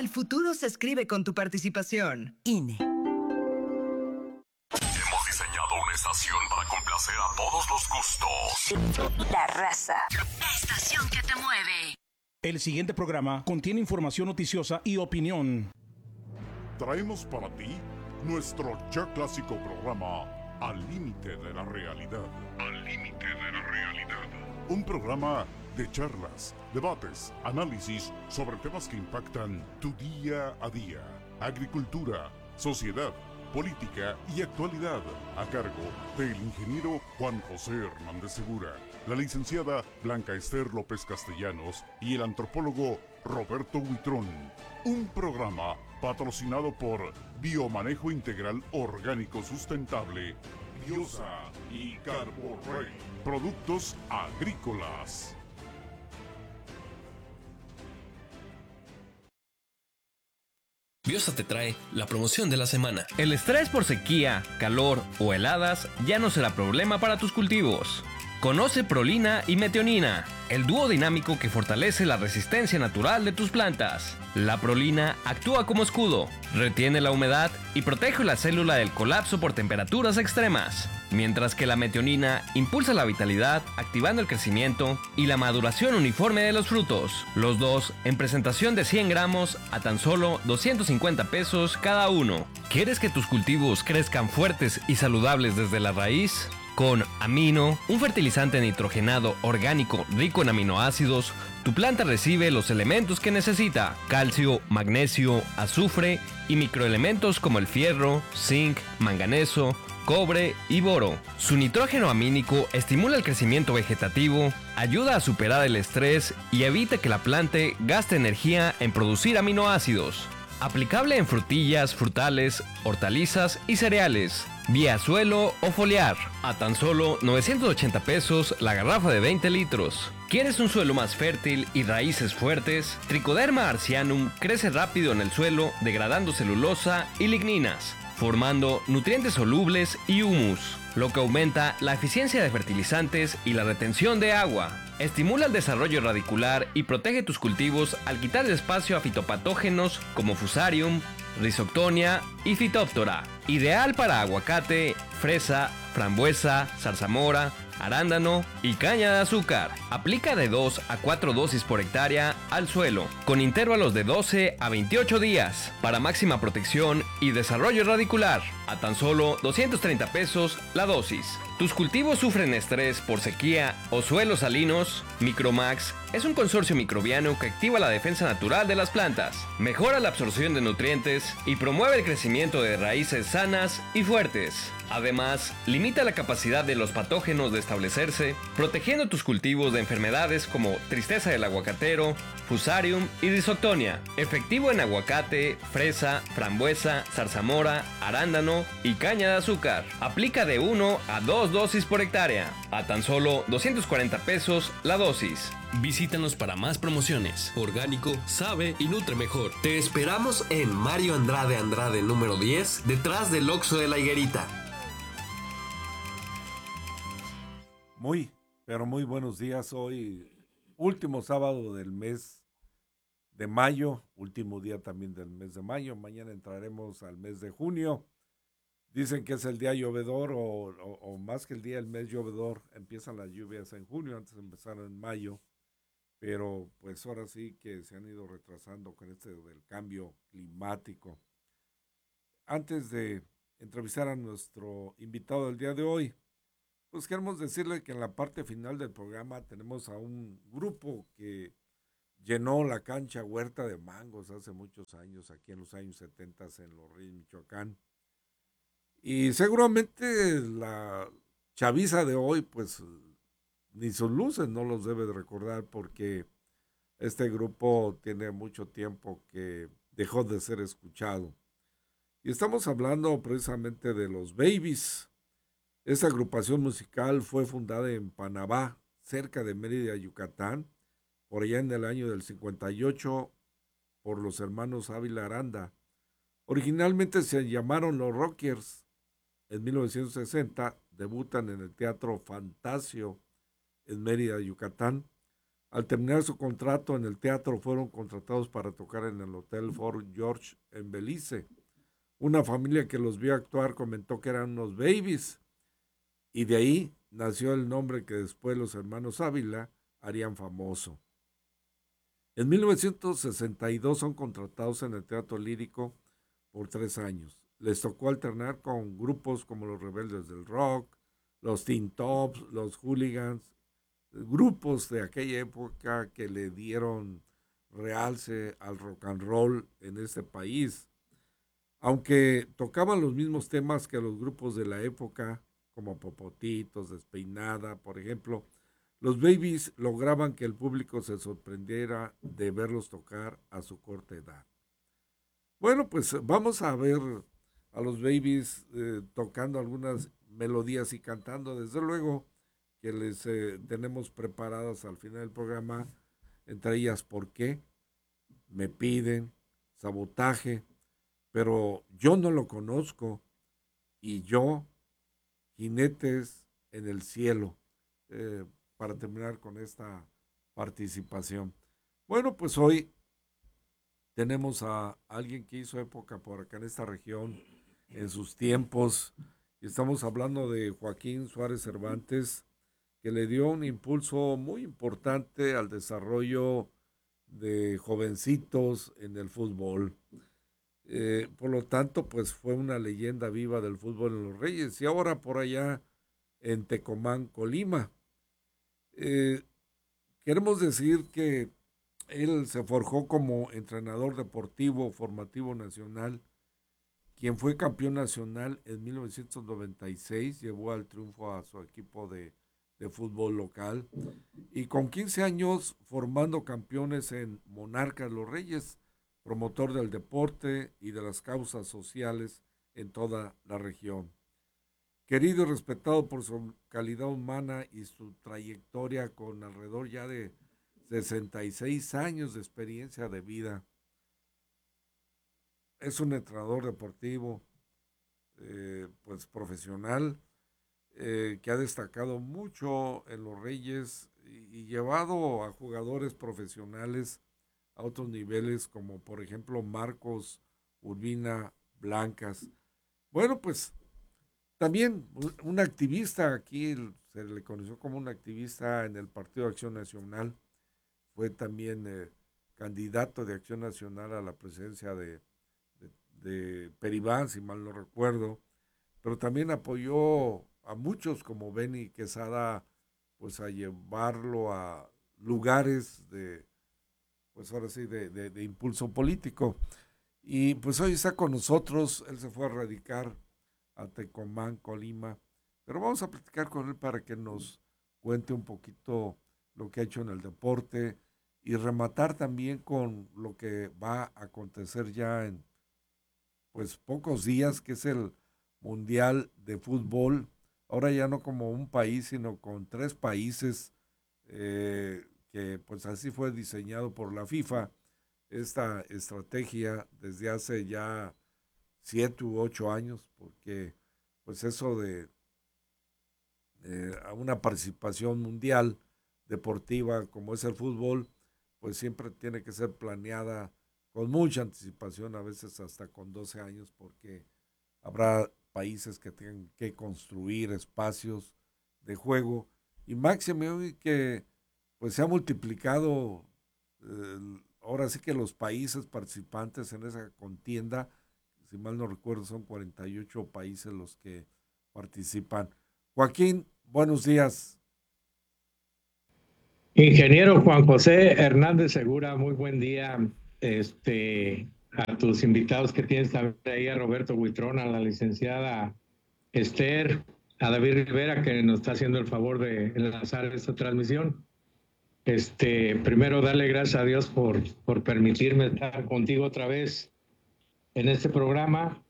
futuro se escribe con tu participación. INE. Hemos diseñado una estación para complacer a todos los gustos. La Raza. La estación que te mueve. El siguiente programa contiene información noticiosa y opinión. Traemos para ti nuestro ya clásico programa Al Límite de la Realidad. Al Límite de la Realidad. Un programa de charlas, debates, análisis sobre temas que impactan tu día a día. Agricultura, sociedad, política y actualidad, a cargo del ingeniero Juan José Hernández Segura, la licenciada Blanca Esther López Castellanos y el antropólogo Roberto Huitrón. Un programa patrocinado por Biomanejo Integral Orgánico Sustentable, Biosa y Carborrey, productos agrícolas. Biosa te trae la promoción de la semana. El estrés por sequía, calor o heladas ya no será problema para tus cultivos. Conoce Prolina y Metionina, el dúo dinámico que fortalece la resistencia natural de tus plantas. La Prolina actúa como escudo, retiene la humedad y protege la célula del colapso por temperaturas extremas, mientras que la Metionina impulsa la vitalidad, activando el crecimiento y la maduración uniforme de los frutos. Los dos en presentación de 100 gramos a tan solo 250 pesos cada uno. ¿Quieres que tus cultivos crezcan fuertes y saludables desde la raíz? Con Amino, un fertilizante nitrogenado orgánico rico en aminoácidos, tu planta recibe los elementos que necesita: calcio, magnesio, azufre y microelementos como el fierro, zinc, manganeso, cobre y boro. Su nitrógeno amínico estimula el crecimiento vegetativo, ayuda a superar el estrés y evita que la planta gaste energía en producir aminoácidos. Aplicable en frutillas, frutales, hortalizas y cereales, vía suelo o foliar. A tan solo 980 pesos la garrafa de 20 litros. ¿Quieres un suelo más fértil y raíces fuertes? Trichoderma arcianum crece rápido en el suelo, degradando celulosa y ligninas, formando nutrientes solubles y humus, lo que aumenta la eficiencia de fertilizantes y la retención de agua. Estimula el desarrollo radicular y protege tus cultivos al quitar el espacio a fitopatógenos como Fusarium, Rhizoctonia y Phytophthora. Ideal para aguacate, fresa, frambuesa, zarzamora, arándano y caña de azúcar. Aplica de 2 a 4 dosis por hectárea al suelo, con intervalos de 12 a 28 días, para máxima protección y desarrollo radicular. A tan solo 230 pesos la dosis. ¿Tus cultivos sufren estrés por sequía o suelos salinos? Micromax es un consorcio microbiano que activa la defensa natural de las plantas, mejora la absorción de nutrientes y promueve el crecimiento de raíces sanas y fuertes. Además, limita la capacidad de los patógenos de establecerse, protegiendo tus cultivos de enfermedades como tristeza del aguacatero, Fusarium y Rhizoctonia. Efectivo en aguacate, fresa, frambuesa, zarzamora, arándano y caña de azúcar. Aplica de 1 a 2 dosis por hectárea, a tan solo 240 pesos la dosis. Visítanos para más promociones. Orgánico, sabe y nutre mejor. Te esperamos en Mario Andrade número 10, detrás del Oxxo de la Higuerita. Pero muy buenos días. Hoy, último sábado del mes de mayo, último día también del mes de mayo. Mañana entraremos al mes de junio. Dicen que es el día llovedor o más que el día del mes llovedor. Empiezan las lluvias en junio, antes empezaron en mayo. Pero pues ahora sí que se han ido retrasando con del cambio climático. Antes de entrevistar a nuestro invitado del día de hoy, pues queremos decirle que en la parte final del programa tenemos a un grupo que llenó la cancha Huerta de Mangos hace muchos años, aquí en los años 70 en Los Ríos, Michoacán. Y seguramente la chaviza de hoy, pues ni sus luces no los debe de recordar, porque este grupo tiene mucho tiempo que dejó de ser escuchado. Y estamos hablando precisamente de los Babies. Esta agrupación musical fue fundada en Panabá, cerca de Mérida, Yucatán, por allá en el año del 58, por los hermanos Ávila Aranda. Originalmente se llamaron los Rockers. En 1960 debutan en el Teatro Fantasio en Mérida, Yucatán. Al terminar su contrato en el teatro, fueron contratados para tocar en el Hotel Fort George en Belice. Una familia que los vio actuar comentó que eran unos babies, y de ahí nació el nombre que después los hermanos Ávila harían famoso. En 1962 son contratados en el Teatro Lírico por 3 años. Les tocó alternar con grupos como los Rebeldes del Rock, los Teen Tops, los Hooligans, grupos de aquella época que le dieron realce al rock and roll en este país. Aunque tocaban los mismos temas que los grupos de la época, como Popotitos, Despeinada, por ejemplo, los Babies lograban que el público se sorprendiera de verlos tocar a su corta edad. Bueno, pues vamos a ver a los Babies tocando algunas melodías y cantando. Desde luego que les tenemos preparadas al final del programa, entre ellas ¿Por qué?, Me piden, Sabotaje, pero yo no lo conozco, y yo, Jinetes en el cielo, para terminar con esta participación. Bueno, pues hoy tenemos a alguien que hizo época por acá en esta región en sus tiempos, y estamos hablando de Joaquín Suárez Cervantes, que le dio un impulso muy importante al desarrollo de jovencitos en el fútbol. Por lo tanto, pues fue una leyenda viva del fútbol en Los Reyes, y ahora por allá en Tecomán, Colima. Queremos decir que él se forjó como entrenador deportivo formativo nacional, quien fue campeón nacional en 1996, llevó al triunfo a su equipo de fútbol local, y con 15 años formando campeones en Monarcas Los Reyes, promotor del deporte y de las causas sociales en toda la región. Querido y respetado por su calidad humana y su trayectoria con alrededor ya de 66 años de experiencia de vida. Es un entrenador deportivo, pues profesional, que ha destacado mucho en Los Reyes y llevado a jugadores profesionales a otros niveles, como por ejemplo Marcos Urbina Blancas. Bueno, pues también un activista, aquí se le conoció como un activista en el Partido de Acción Nacional, fue también candidato de Acción Nacional a la presidencia de Peribán, si mal no recuerdo, pero también apoyó a muchos como Benny Quesada, pues a llevarlo a lugares de, pues ahora sí, de impulso político. Y pues hoy está con nosotros, él se fue a radicar a Tecomán, Colima, pero vamos a platicar con él para que nos cuente un poquito lo que ha hecho en el deporte y rematar también con lo que va a acontecer ya en pues pocos días, que es el Mundial de Fútbol, ahora ya no como un país, sino con 3 países, que pues así fue diseñado por la FIFA, esta estrategia desde hace ya 7 u 8 años, porque pues eso de una participación mundial deportiva como es el fútbol, pues siempre tiene que ser planeada con mucha anticipación, a veces hasta con 12 años, porque habrá países que tengan que construir espacios de juego, y máximo hoy que pues se ha multiplicado, ahora sí que los países participantes en esa contienda, si mal no recuerdo son 48 países los que participan. Joaquín, buenos días. Ingeniero Juan José Hernández Segura, muy buen día. A tus invitados que tienes también ahí, a Roberto Huitrón, a la licenciada Esther, a David Rivera, que nos está haciendo el favor de enlazar esta transmisión. Primero darle gracias a Dios por permitirme estar contigo otra vez en este programa.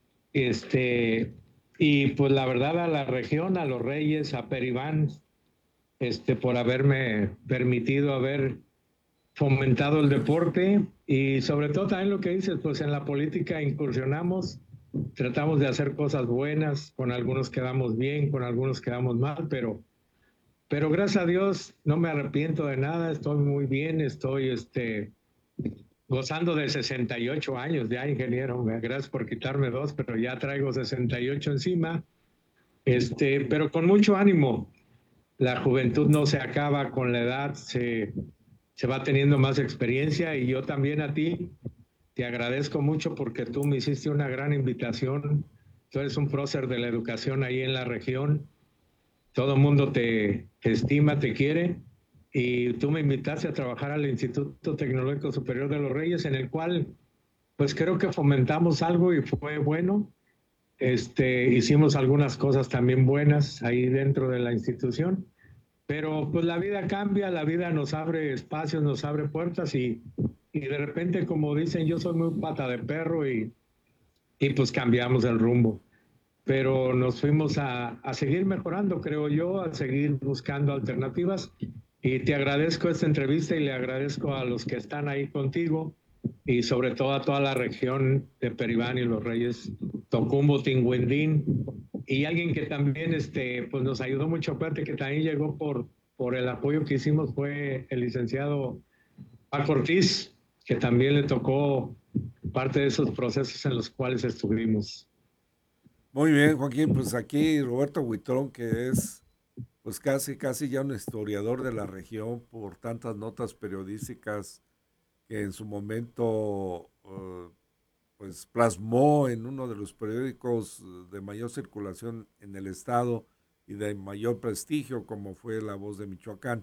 Y pues la verdad, a la región, a Los Reyes, a Peribán, por haberme permitido haber fomentado el deporte, y sobre todo también lo que dices, pues en la política incursionamos, tratamos de hacer cosas buenas, con algunos quedamos bien, con algunos quedamos mal, pero pero gracias a Dios no me arrepiento de nada, estoy muy bien, estoy gozando de 68 años ya, ingeniero. Gracias por quitarme 2, pero ya traigo 68 encima. Pero con mucho ánimo. La juventud no se acaba con la edad, se va teniendo más experiencia, y yo también a ti te agradezco mucho porque tú me hiciste una gran invitación. Tú eres un prócer de la educación ahí en la región. Todo el mundo te estima, te quiere, y tú me invitaste a trabajar al Instituto Tecnológico Superior de los Reyes, en el cual pues creo que fomentamos algo y fue bueno. Hicimos algunas cosas también buenas ahí dentro de la institución, pero pues la vida cambia, la vida nos abre espacios, nos abre puertas, y de repente, como dicen, yo soy muy pata de perro, y pues cambiamos el rumbo. Pero nos fuimos a seguir mejorando, creo yo, a seguir buscando alternativas, y te agradezco esta entrevista y le agradezco a los que están ahí contigo, y sobre todo a toda la región de Peribán y Los Reyes, Tocumbo, Tinguindín, y alguien que también pues nos ayudó mucho, aparte que también llegó por el apoyo que hicimos, fue el licenciado Paco Ortiz, que también le tocó parte de esos procesos en los cuales estuvimos. Muy bien, Joaquín, pues aquí Roberto Huitrón, que es pues casi ya un historiador de la región por tantas notas periodísticas que en su momento pues plasmó en uno de los periódicos de mayor circulación en el estado y de mayor prestigio, como fue La Voz de Michoacán.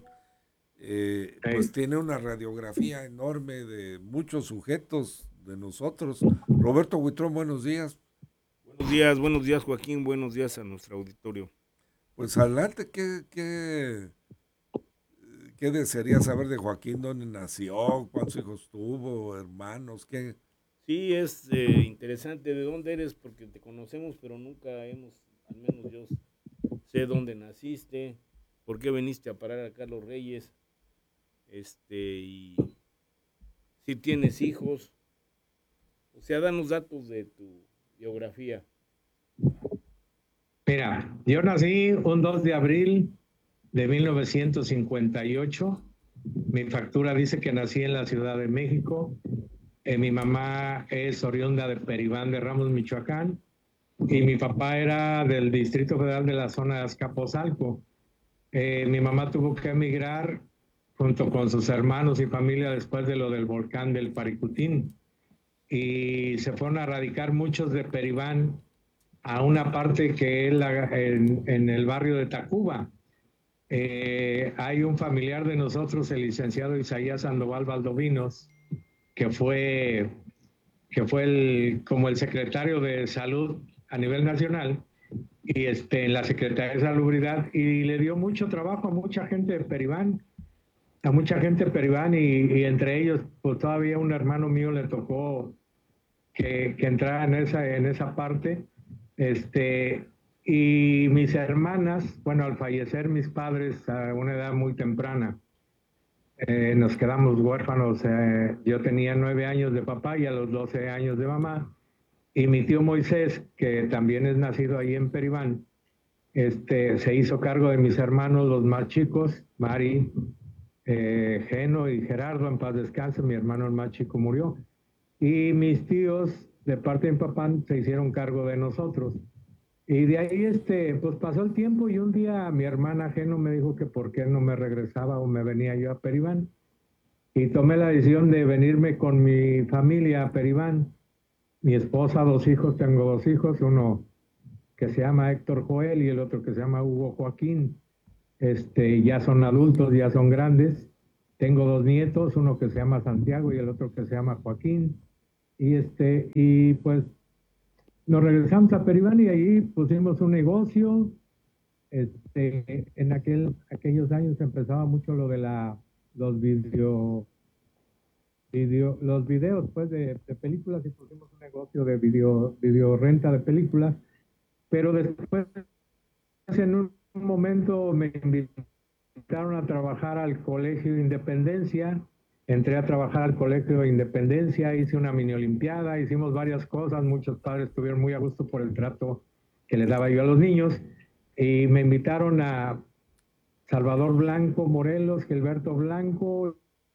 Pues tiene una radiografía enorme de muchos sujetos de nosotros. Roberto Huitrón, buenos días. Buenos días Joaquín, buenos días a nuestro auditorio. Pues adelante, ¿qué desearía saber de Joaquín? ¿Dónde nació? ¿Cuántos hijos tuvo? ¿Hermanos? ¿Qué? Sí, es interesante de dónde eres, porque te conocemos, pero nunca al menos yo sé dónde naciste, por qué viniste a parar acá a Los Reyes, y si tienes hijos, o sea, danos datos de tu biografía. Mira, yo nací un 2 de abril de 1958. Mi factura dice que nací en la Ciudad de México. Mi mamá es oriunda de Peribán de Ramos, Michoacán, y mi papá era del Distrito Federal de la zona de Azcapotzalco. Mi mamá tuvo que emigrar junto con sus hermanos y familia después de lo del volcán del Paricutín, y se fueron a radicar muchos de Peribán a una parte que es en el barrio de Tacuba. Hay un familiar de nosotros, el licenciado Isaías Sandoval Valdovinos, que fue como el secretario de Salud a nivel nacional, y en la Secretaría de Salubridad, y le dio mucho trabajo a mucha gente de Peribán, y entre ellos, pues todavía un hermano mío le tocó que entrara en esa parte. Y mis hermanas, bueno, al fallecer mis padres a una edad muy temprana, nos quedamos huérfanos. Yo tenía 9 años de papá y a los 12 años de mamá. Y mi tío Moisés, que también es nacido ahí en Peribán, se hizo cargo de mis hermanos, los más chicos, Mari, Geno y Gerardo, en paz descanse. Mi hermano el más chico murió. Y mis tíos, de parte de mi papá, se hicieron cargo de nosotros. Y de ahí, pues pasó el tiempo, y un día mi hermana Geno me dijo que por qué no me regresaba o me venía yo a Peribán. Y tomé la decisión de venirme con mi familia a Peribán. Mi esposa, 2 hijos, tengo 2 hijos, uno que se llama Héctor Joel y el otro que se llama Hugo Joaquín. Ya son adultos, ya son grandes. Tengo 2 nietos, uno que se llama Santiago y el otro que se llama Joaquín. Y pues nos regresamos a Peribán, y ahí pusimos un negocio. En aquellos años empezaba mucho lo de los videos pues de películas, y pusimos un negocio de video renta de películas. Pero después, en un momento, me invitaron a trabajar al Colegio de Independencia. Entré a trabajar al Colegio de Independencia, hice una mini olimpiada, hicimos varias cosas. Muchos padres estuvieron muy a gusto por el trato que les daba yo a los niños, y me invitaron a Salvador Blanco Morelos, Gilberto Blanco.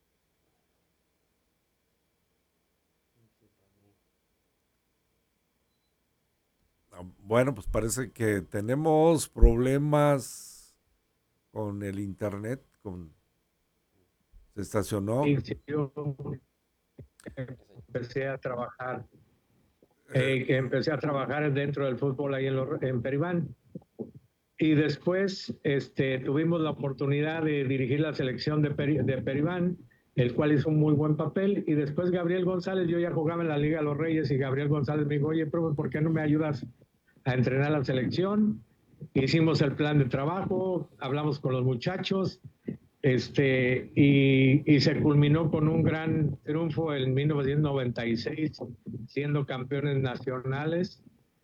Bueno, pues parece que tenemos problemas con el internet, se estacionó. Sí, yo empecé a trabajar. Empecé a trabajar dentro del fútbol ahí en Peribán. Y después tuvimos la oportunidad de dirigir la selección de Peribán, el cual hizo un muy buen papel. Y después Gabriel González, yo ya jugaba en la Liga de los Reyes, y Gabriel González me dijo, oye, profe, ¿por qué no me ayudas a entrenar la selección? Hicimos el plan de trabajo, hablamos con los muchachos, y se culminó con un gran triunfo en 1996, siendo campeones nacionales,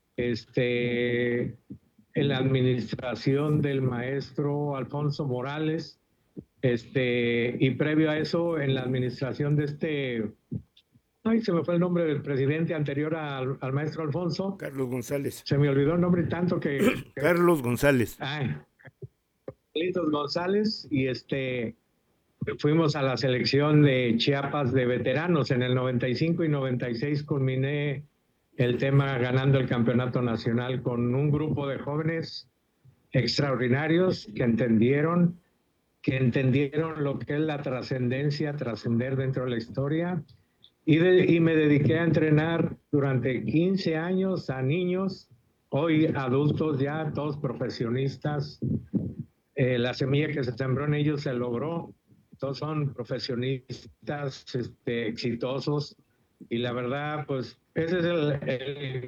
en la administración del maestro Alfonso Morales, y previo a eso en la administración de se me fue el nombre del presidente anterior al maestro Alfonso. Carlos González. Se me olvidó el nombre tanto que Carlos González. Carlitos González, y fuimos a la selección de Chiapas de veteranos. En el 95 y 96 culminé el tema ganando el campeonato nacional con un grupo de jóvenes extraordinarios que entendieron lo que es la trascendencia, trascender dentro de la historia. Y me dediqué a entrenar durante 15 años a niños, hoy adultos ya, todos profesionistas. La semilla que se sembró en ellos se logró. Todos son profesionistas exitosos. Y la verdad, pues, ese es el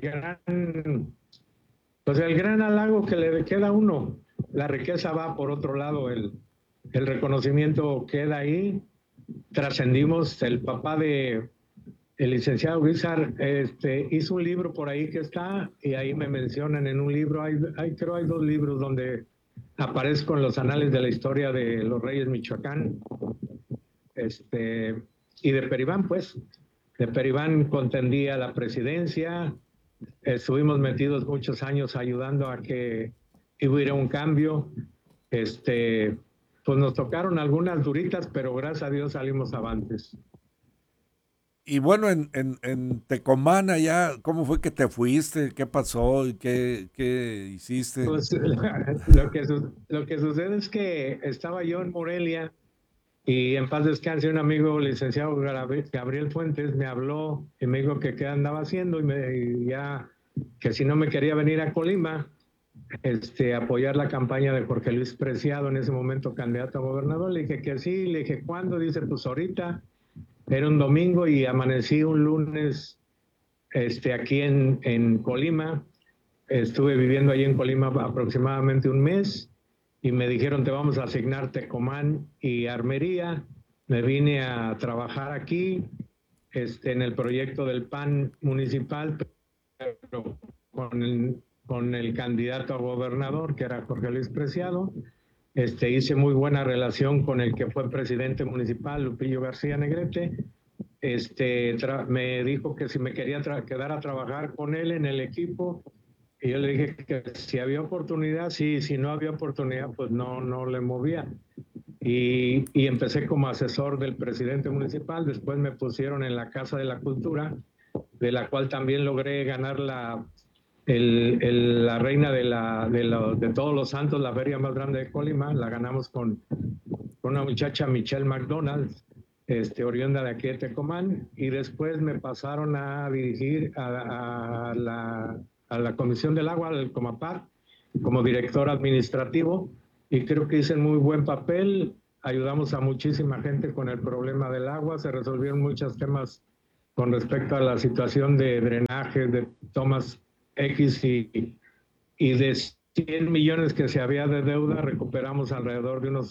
gran halago que le queda a uno. La riqueza va por otro lado, el reconocimiento queda ahí. Trascendimos. El papá el licenciado Guizar hizo un libro por ahí que está, y ahí me mencionan en un libro, creo hay 2 libros donde aparezco en los anales de la historia de los Reyes Michoacán, y de Peribán, pues. De Peribán contendía la presidencia, estuvimos metidos muchos años ayudando a que hubiera un cambio, pues nos tocaron algunas duritas, pero gracias a Dios salimos avantes. Y bueno, en Tecomán allá, ¿cómo fue que te fuiste? ¿Qué pasó? ¿Y qué hiciste? Pues lo que sucede es que estaba yo en Morelia, y en paz descanse, un amigo, licenciado Gabriel Fuentes, me habló y me dijo que qué andaba haciendo, y ya que si no me quería venir a Colima, apoyar la campaña de Jorge Luis Preciado, en ese momento candidato a gobernador. Le dije que sí. Le dije, ¿cuándo? Dice, pues ahorita. Era un domingo y amanecí un lunes aquí en Colima. Estuve viviendo allí en Colima aproximadamente un mes, y me dijeron, te vamos a asignar Tecomán y Armería. Me vine a trabajar aquí en el proyecto del PAN municipal, pero con el candidato a gobernador, que era Jorge Luis Preciado. Hice muy buena relación con el que fue presidente municipal, Lupillo García Negrete. Me dijo que si me quería quedar a trabajar con él en el equipo, y yo le dije que si había oportunidad, sí, si no había oportunidad, pues no le movía. Y empecé como asesor del presidente municipal. Después me pusieron en la Casa de la Cultura, de la cual también logré ganar la reina de todos los santos, la feria más grande de Colima. La ganamos con una muchacha, Michelle McDonald, oriunda de aquí de Tecomán. Y después me pasaron a dirigir a la Comisión del Agua, del Comapar, como director administrativo, y creo que hice muy buen papel. Ayudamos a muchísima gente con el problema del agua. Se resolvieron muchos temas con respecto a la situación de drenaje, de tomas X, y de 100 millones que se había de deuda, recuperamos alrededor de unos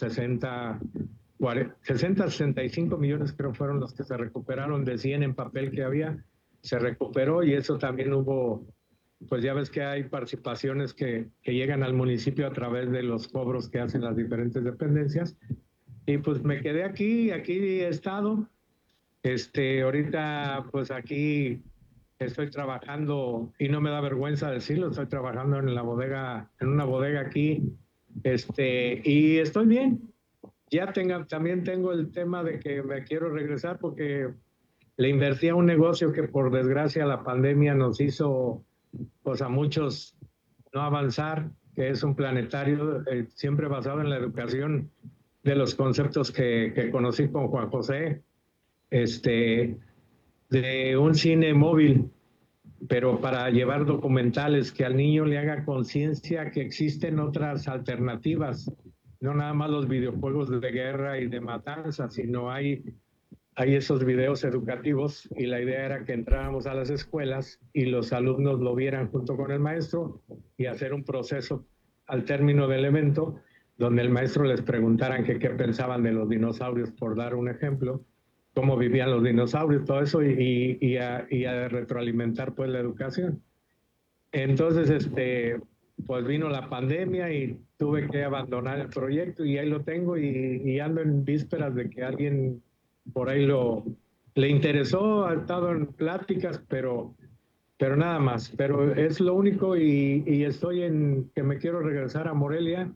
65 millones, creo fueron los que se recuperaron de 100 en papel que había. Se recuperó, y eso también hubo, pues ya ves que hay participaciones que llegan al municipio a través de los cobros que hacen las diferentes dependencias. Y pues me quedé aquí he estado. Ahorita pues aquí estoy trabajando, y no me da vergüenza decirlo, estoy trabajando en una bodega aquí Y estoy bien. También tengo el tema de que me quiero regresar porque le invertí a un negocio que por desgracia la pandemia nos hizo, pues a muchos no avanzar, que es un planetario siempre basado en la educación de los conceptos que conocí con Juan José, de un cine móvil, pero para llevar documentales que al niño le haga conciencia que existen otras alternativas, no nada más los videojuegos de guerra y de matanza, sino hay esos videos educativos, y la idea era que entráramos a las escuelas y los alumnos lo vieran junto con el maestro y hacer un proceso al término del evento donde el maestro les preguntaran qué pensaban de los dinosaurios, por dar un ejemplo, cómo vivían los dinosaurios, todo eso, y a retroalimentar pues la educación. Entonces, pues vino la pandemia y tuve que abandonar el proyecto, y ahí lo tengo, y ando en vísperas de que alguien por ahí le interesó, ha estado en pláticas, pero nada más. Pero es lo único, y estoy que me quiero regresar a Morelia.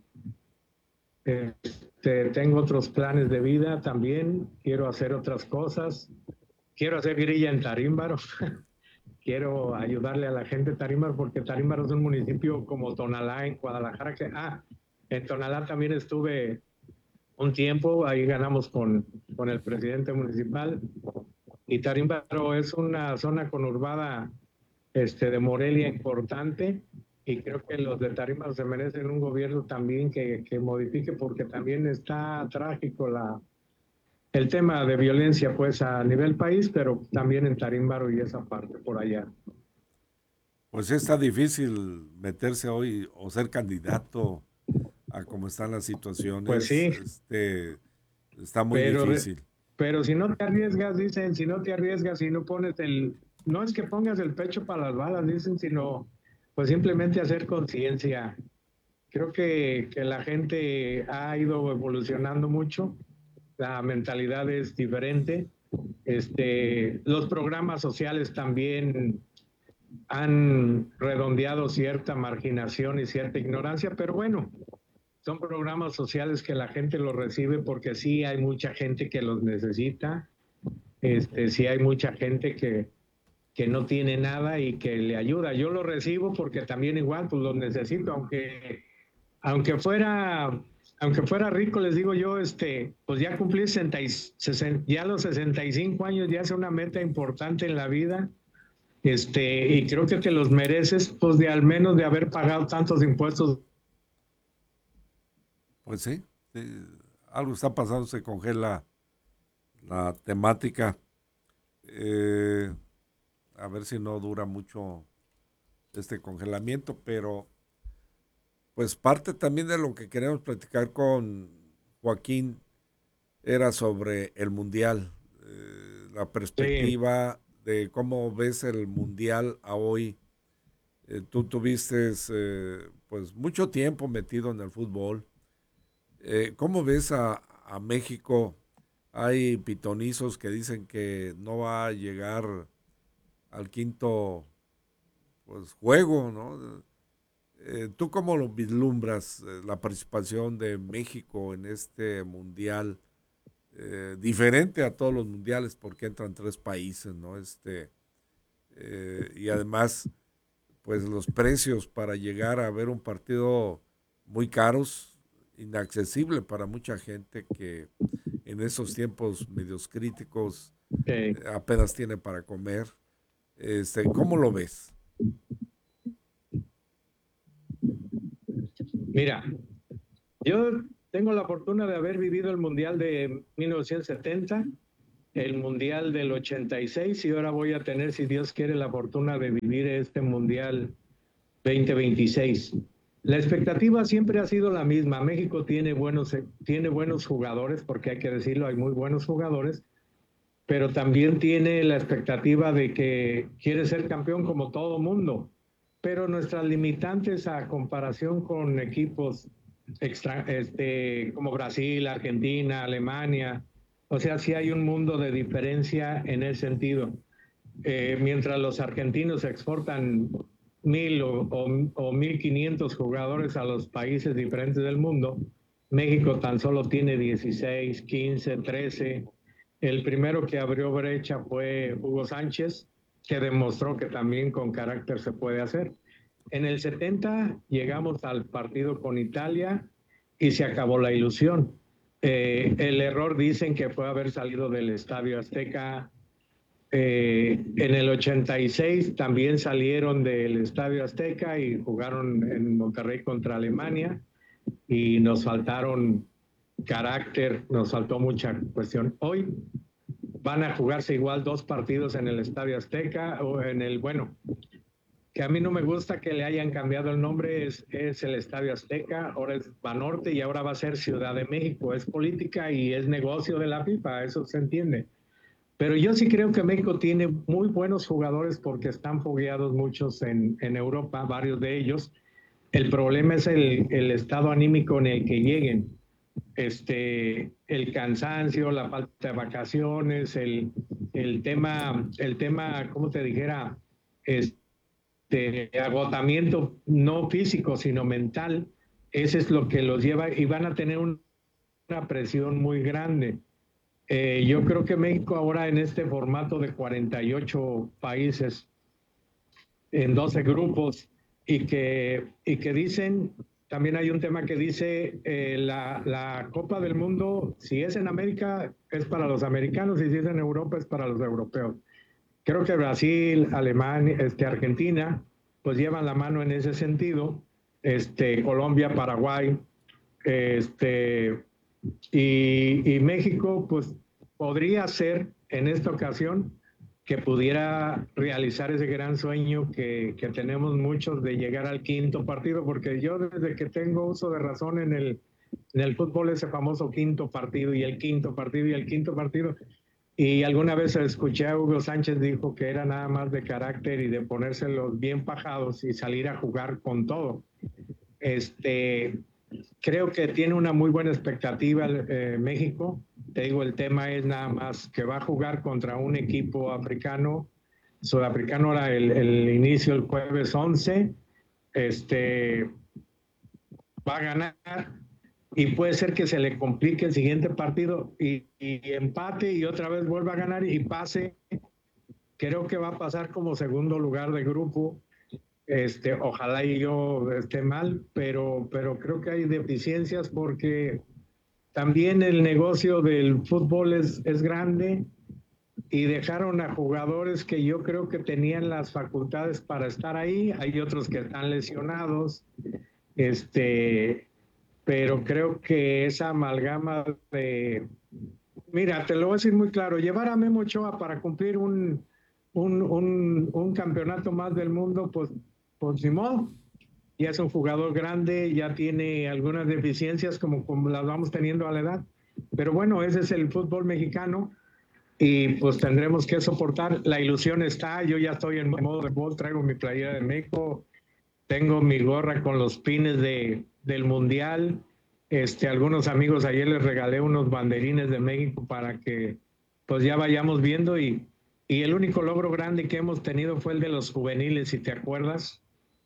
Tengo otros planes de vida también, quiero hacer otras cosas, quiero hacer grilla en Tarímbaro, quiero ayudarle a la gente de Tarímbaro, porque Tarímbaro es un municipio como Tonalá en Guadalajara, en Tonalá también estuve un tiempo, ahí ganamos con el presidente municipal, y Tarímbaro es una zona conurbada de Morelia importante, y creo que los de Tarímbaro se merecen un gobierno también que modifique, porque también está trágico el tema de violencia pues a nivel país, pero también en Tarímbaro y esa parte por allá. Pues está difícil meterse hoy o ser candidato a cómo están las situaciones. Pues sí. Está muy difícil. Pero si no te arriesgas, dicen, si no pones no es que pongas el pecho para las balas, dicen, sino pues simplemente hacer conciencia. Creo que la gente ha ido evolucionando mucho, la mentalidad es diferente. Los programas sociales también han redondeado cierta marginación y cierta ignorancia, pero bueno, son programas sociales que la gente los recibe porque sí hay mucha gente que los necesita, sí hay mucha gente que no tiene nada y que le ayuda. Yo lo recibo porque también igual pues los necesito, aunque fuera rico, les digo yo, pues ya cumplí ya los 65 años, ya es una meta importante en la vida, y creo que te los mereces, pues de al menos de haber pagado tantos impuestos. Pues sí, algo está pasando, se congela la temática. A ver si no dura mucho este congelamiento, pero pues parte también de lo que queremos platicar con Joaquín era sobre el Mundial, la perspectiva de cómo ves el Mundial a hoy. Tú tuviste pues mucho tiempo metido en el fútbol. ¿Cómo ves a México? Hay pitonizos que dicen que no va a llegar al quinto pues juego, ¿no? ¿Tú cómo lo vislumbras la participación de México en este mundial? Diferente a todos los mundiales porque entran 3 países, ¿no? Y además, pues los precios para llegar a ver un partido muy caros, inaccesible para mucha gente que en esos tiempos medios críticos apenas tiene para comer. ¿Cómo lo ves? Mira, yo tengo la fortuna de haber vivido el Mundial de 1970, el Mundial del 86, y ahora voy a tener, si Dios quiere, la fortuna de vivir este Mundial 2026. La expectativa siempre ha sido la misma. México tiene buenos jugadores, porque hay que decirlo, hay muy buenos jugadores, pero también tiene la expectativa de que quiere ser campeón como todo mundo. Pero nuestras limitantes a comparación con equipos como Brasil, Argentina, Alemania, o sea, sí hay un mundo de diferencia en ese sentido. Mientras los argentinos exportan 1,000 o 1,500 jugadores a los países diferentes del mundo. México tan solo tiene 16, 15, 13. El primero que abrió brecha fue Hugo Sánchez, que demostró que también con carácter se puede hacer. En el 70 llegamos al partido con Italia y se acabó la ilusión. El error dicen que fue haber salido del Estadio Azteca. En el 86 también salieron del Estadio Azteca y jugaron en Monterrey contra Alemania y nos faltaron carácter, nos faltó mucha cuestión. Hoy van a jugarse igual 2 partidos en el Estadio Azteca o en el, bueno, que a mí no me gusta que le hayan cambiado el nombre, es el Estadio Azteca, ahora es Banorte y ahora va a ser Ciudad de México. Es política y es negocio de la FIFA, eso se entiende. Pero yo sí creo que México tiene muy buenos jugadores porque están fogueados muchos en Europa, varios de ellos. El problema es el estado anímico en el que lleguen. El cansancio, la falta de vacaciones, el tema, ¿cómo te dijera? Agotamiento no físico, sino mental. Ese es lo que los lleva y van a tener una presión muy grande. Yo creo que México ahora en este formato de 48 países en 12 grupos y que dicen, también hay un tema que dice la Copa del Mundo, si es en América es para los americanos y si es en Europa es para los europeos. Creo que Brasil, Alemania, Argentina, pues llevan la mano en ese sentido, Colombia, Paraguay, y México, pues podría ser en esta ocasión que pudiera realizar ese gran sueño que tenemos muchos de llegar al 5º partido, porque yo desde que tengo uso de razón en el fútbol, ese famoso 5º partido y el 5º partido y el 5º partido, y alguna vez escuché a Hugo Sánchez dijo que era nada más de carácter y de ponérselos bien pajados y salir a jugar con todo. Creo que tiene una muy buena expectativa México. Te digo, el tema es nada más que va a jugar contra un equipo africano. Sudafricano era el inicio el jueves 11. Va a ganar y puede ser que se le complique el siguiente partido y empate y otra vez vuelva a ganar y pase. Creo que va a pasar como segundo lugar de grupo. Ojalá y yo esté mal, pero creo que hay deficiencias porque también el negocio del fútbol es grande y dejaron a jugadores que yo creo que tenían las facultades para estar ahí. Hay otros que están lesionados, pero creo que esa amalgama de... Mira, te lo voy a decir muy claro, llevar a Memo Ochoa para cumplir un campeonato más del mundo, pues ni modo. Ya es un jugador grande, ya tiene algunas deficiencias como las vamos teniendo a la edad. Pero bueno, ese es el fútbol mexicano y pues tendremos que soportar. La ilusión está, yo ya estoy en modo de fútbol, traigo mi playera de México, tengo mi gorra con los pines del Mundial. Algunos amigos ayer les regalé unos banderines de México para que pues ya vayamos viendo y el único logro grande que hemos tenido fue el de los juveniles, si te acuerdas.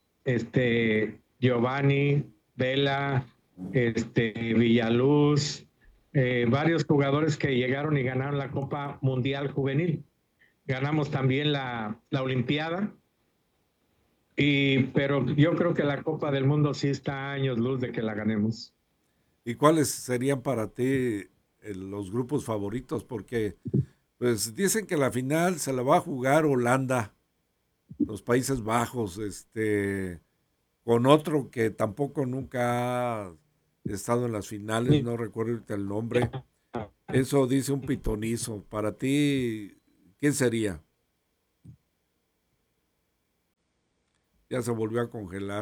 Giovanni, Vela, Villaluz, varios jugadores que llegaron y ganaron la Copa Mundial Juvenil. Ganamos también la Olimpiada, pero yo creo que la Copa del Mundo sí está a años luz de que la ganemos. ¿Y cuáles serían para ti los grupos favoritos? Porque pues dicen que la final se la va a jugar Holanda, los Países Bajos, con otro que tampoco nunca ha estado en las finales, no recuerdo ahorita el nombre. Eso dice un pitonizo. Para ti, ¿quién sería? Ya se volvió a congelar.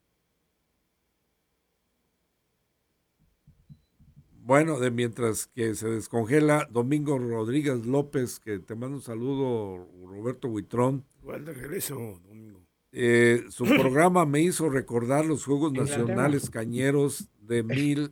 Bueno, mientras que se descongela, Domingo Rodríguez López, que te mando un saludo, Roberto Huitrón. Igual de regreso, Domingo. Su programa me hizo recordar los Juegos Nacionales Cañeros de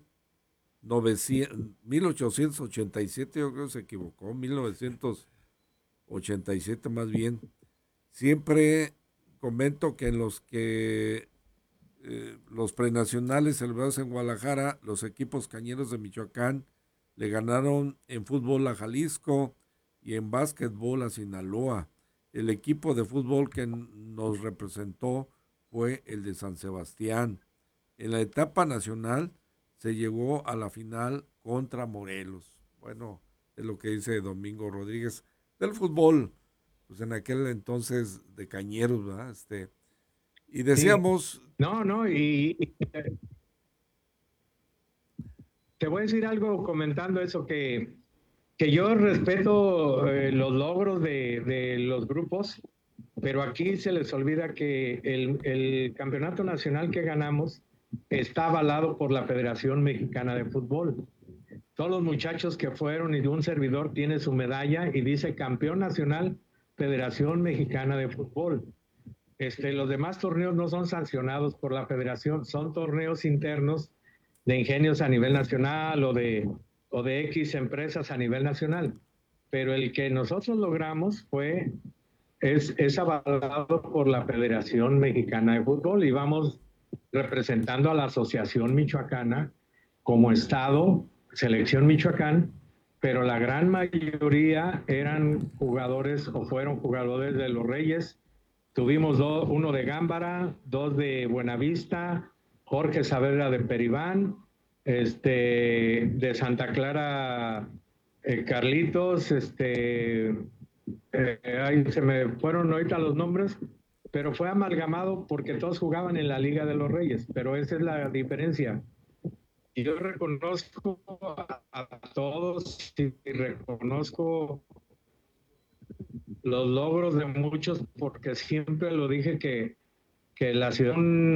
1887, yo creo que se equivocó, 1987 más bien. Siempre comento que en los que los prenacionales celebrados en Guadalajara, los equipos cañeros de Michoacán le ganaron en fútbol a Jalisco y en básquetbol a Sinaloa. El equipo de fútbol que nos representó fue el de San Sebastián. En la etapa nacional se llegó a la final contra Morelos. Bueno, es lo que dice Domingo Rodríguez del fútbol, pues en aquel entonces de cañeros, ¿verdad? Y decíamos... Sí. No, y te voy a decir algo comentando eso, que yo respeto los logros de los grupos, pero aquí se les olvida que el campeonato nacional que ganamos está avalado por la Federación Mexicana de Fútbol. Todos los muchachos que fueron y de un servidor tiene su medalla y dice campeón nacional Federación Mexicana de Fútbol. Los demás torneos no son sancionados por la federación, son torneos internos de ingenios a nivel nacional o de X empresas a nivel nacional. Pero el que nosotros logramos es avalado por la Federación Mexicana de Fútbol y vamos representando a la Asociación Michoacana como Estado, Selección Michoacán, pero la gran mayoría eran jugadores o fueron jugadores de los Reyes. Tuvimos uno de Gámbara, 2 de Buenavista, Jorge Saavedra de Peribán, de Santa Clara, Carlitos, ahí se me fueron ahorita los nombres, pero fue amalgamado porque todos jugaban en la Liga de los Reyes, pero esa es la diferencia. Y yo reconozco a todos y reconozco los logros de muchos, porque siempre lo dije que la ciudad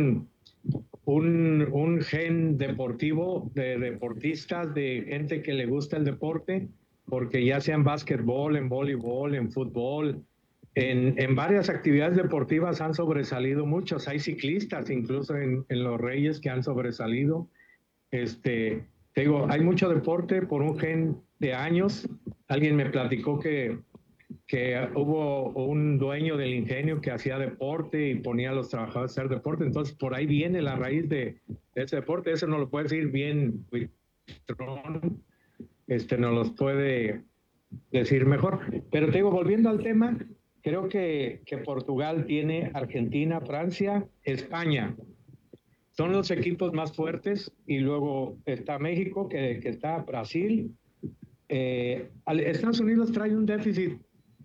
un gen deportivo de deportistas, de gente que le gusta el deporte, porque ya sea en básquetbol, en voleibol, en fútbol, en varias actividades deportivas han sobresalido muchos. Hay ciclistas incluso en los Reyes que han sobresalido. Te digo, hay mucho deporte por un gen de años. Alguien me platicó que hubo un dueño del ingenio que hacía deporte y ponía a los trabajadores a hacer deporte. Entonces, por ahí viene la raíz de ese deporte. Eso no lo puede decir bien Huitrón, nos los puede decir mejor. Pero te digo, volviendo al tema, creo que Portugal tiene Argentina, Francia, España. Son los equipos más fuertes, y luego está México, que está Brasil. Estados Unidos trae un déficit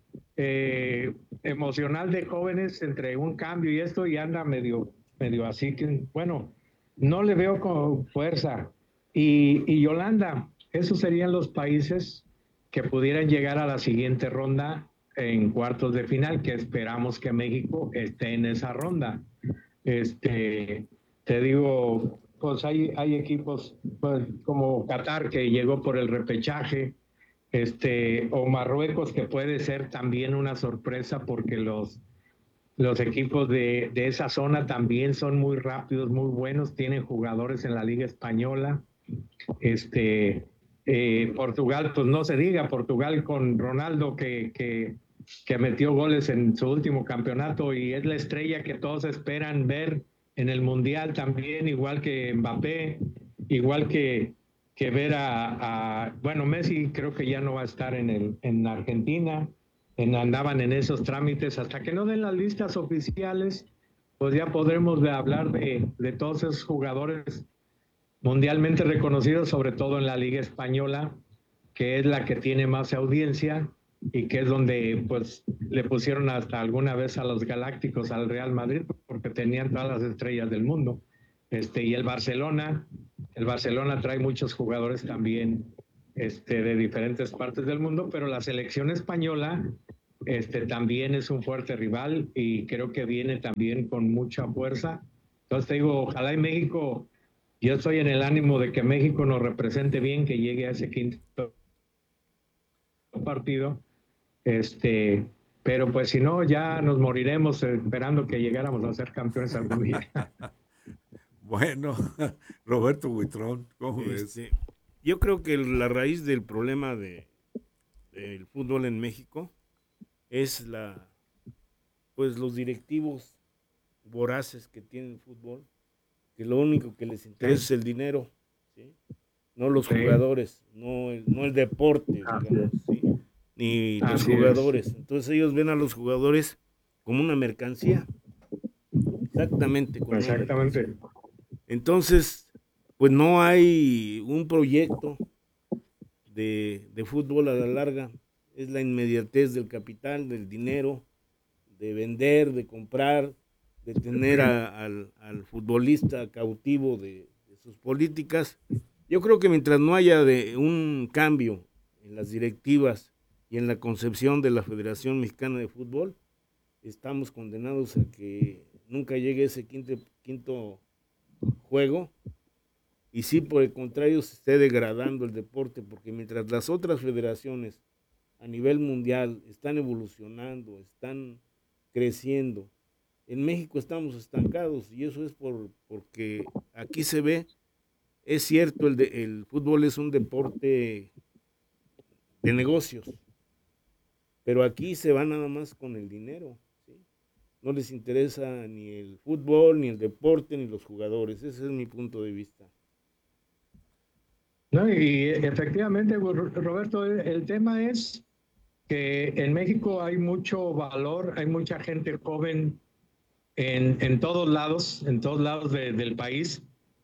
emocional de jóvenes entre un cambio y esto, y anda medio así que, bueno, no le veo con fuerza. Y Holanda, esos serían los países que pudieran llegar a la siguiente ronda en cuartos de final, que esperamos que México esté en esa ronda. Te digo, pues hay equipos pues, como Qatar, que llegó por el repechaje, o Marruecos, que puede ser también una sorpresa, porque los equipos de esa zona también son muy rápidos, muy buenos, tienen jugadores en la Liga Española. Portugal, pues no se diga, Portugal con Ronaldo que metió goles en su último campeonato y es la estrella que todos esperan ver en el Mundial también, igual que Mbappé, igual que ver bueno, Messi creo que ya no va a estar en Argentina, andaban en esos trámites, hasta que no den las listas oficiales, pues ya podremos hablar de todos esos jugadores mundialmente reconocidos, sobre todo en la Liga Española, que es la que tiene más audiencia y que es donde pues le pusieron hasta alguna vez a los Galácticos al Real Madrid, porque tenían todas las estrellas del mundo. Y el Barcelona trae muchos jugadores también de diferentes partes del mundo, pero la selección española también es un fuerte rival y creo que viene también con mucha fuerza. Entonces te digo, ojalá en México, yo estoy en el ánimo de que México nos represente bien, que llegue a ese quinto partido, pero pues si no, ya nos moriremos esperando que llegáramos a ser campeones algún día. Bueno, Roberto Huitrón, ¿cómo ves? Yo creo que la raíz del problema del fútbol en México es los directivos voraces que tiene el fútbol, que lo único que les interesa es el dinero, ¿sí? No los jugadores, no el deporte, digamos, ¿sí? Ni los jugadores. Entonces ellos ven a los jugadores como una mercancía. Exactamente. Entonces, pues no hay un proyecto de fútbol a la larga. Es la inmediatez del capital, del dinero, de vender, de comprar, de tener al futbolista cautivo de sus políticas. Yo creo que mientras no haya un cambio en las directivas y en la concepción de la Federación Mexicana de Fútbol, estamos condenados a que nunca llegue ese quinto juego, y sí, por el contrario, se esté degradando el deporte, porque mientras las otras federaciones a nivel mundial están evolucionando, están creciendo, en México estamos estancados, y eso es porque aquí se ve, es cierto, el fútbol es un deporte de negocios, pero aquí se va nada más con el dinero, ¿sí? No les interesa ni el fútbol, ni el deporte, ni los jugadores. Ese es mi punto de vista. No, y efectivamente, Roberto, el tema es que en México hay mucho valor, hay mucha gente joven en todos lados del país,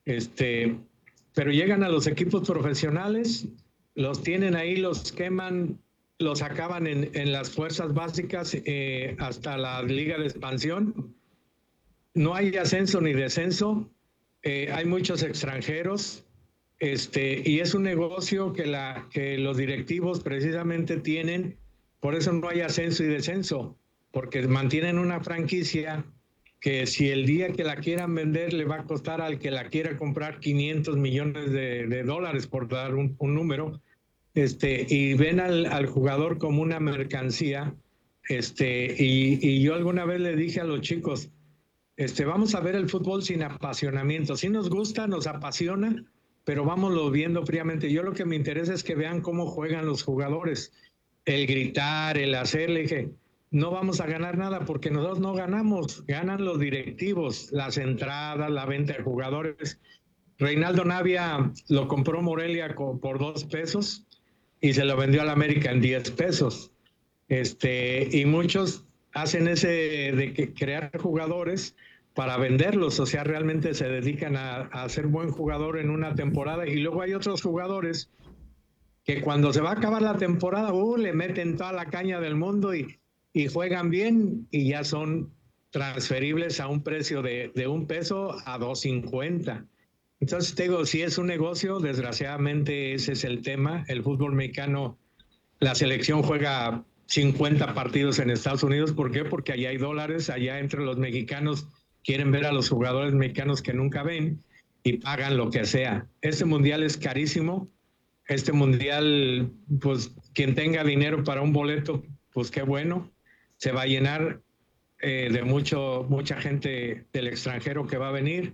pero llegan a los equipos profesionales, los tienen ahí, los queman, los acaban en las fuerzas básicas hasta la liga de expansión. No hay ascenso ni descenso, hay muchos extranjeros, y es un negocio que los directivos precisamente tienen, por eso no hay ascenso y descenso, porque mantienen una franquicia que si el día que la quieran vender le va a costar al que la quiera comprar 500 millones de dólares, por dar un número, y ven al jugador como una mercancía, y yo alguna vez le dije a los chicos, vamos a ver el fútbol sin apasionamiento, si nos gusta, nos apasiona, pero vámonos viendo fríamente. Yo lo que me interesa es que vean cómo juegan los jugadores, el gritar, el hacer. Le dije, no vamos a ganar nada porque nosotros no ganamos, ganan los directivos, las entradas, la venta de jugadores. Reinaldo Navia lo compró Morelia por 2 pesos y se lo vendió a la América en 10 pesos. Y muchos hacen ese de crear jugadores para venderlos, o sea, realmente se dedican a ser buen jugador en una temporada, y luego hay otros jugadores que cuando se va a acabar la temporada, le meten toda la caña del mundo y juegan bien y ya son transferibles a un precio de 1 peso a 2.50. Entonces te digo, si es un negocio, desgraciadamente ese es el tema. El fútbol mexicano, la selección juega 50 partidos en Estados Unidos. ¿Por qué? Porque allá hay dólares, allá entre los mexicanos quieren ver a los jugadores mexicanos que nunca ven y pagan lo que sea. Este mundial es carísimo. Este mundial, pues quien tenga dinero para un boleto, pues qué bueno. Se va a llenar de mucha gente del extranjero que va a venir.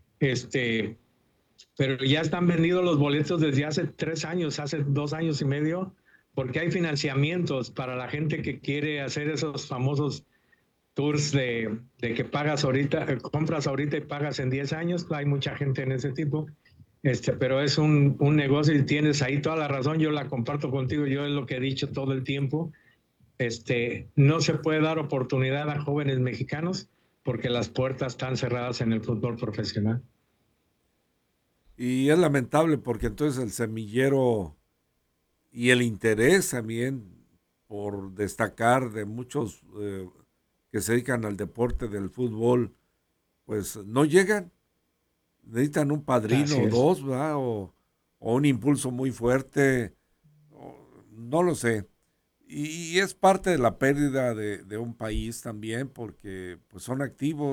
Pero ya están vendidos los boletos desde hace 3 años, hace 2 años y medio, porque hay financiamientos para la gente que quiere hacer esos famosos tours de que pagas ahorita, compras ahorita y pagas en 10 años. Hay mucha gente en ese tipo, pero es un negocio y tienes ahí toda la razón. Yo la comparto contigo, yo es lo que he dicho todo el tiempo. No se puede dar oportunidad a jóvenes mexicanos porque las puertas están cerradas en el fútbol profesional. Y es lamentable porque entonces el semillero y el interés también por destacar de muchos que se dedican al deporte del fútbol, pues no llegan. Necesitan un padrino o 2, ¿verdad? O un impulso muy fuerte, no lo sé. Y es parte de la pérdida de un país también, porque pues son activos.